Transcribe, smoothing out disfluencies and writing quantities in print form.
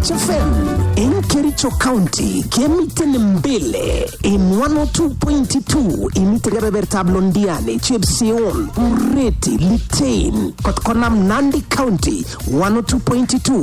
Touch FM in Kericho County, Kemiten Mbele in 102.2 in Itereberta Blondiani, Chepsion, Ureti, Litain, Kotkonam Nandi County 102.2.